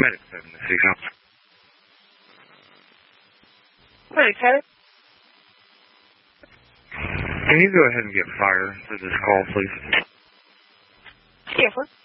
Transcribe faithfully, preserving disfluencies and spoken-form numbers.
Medic seven to six. Medic seven. Can you go ahead and get fire for this call, please? Yes, sir.